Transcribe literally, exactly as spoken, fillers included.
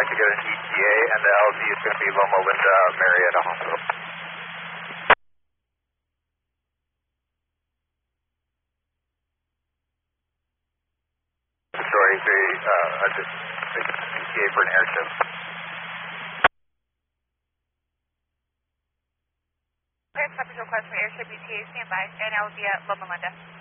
like to get an E T A, and the L Z is going to be Loma Linda Marietta Hospital. Sorry, very, uh, just E T A for an airship. Okay, accept request for airship E T A, stand by, and I will be at Loma Linda.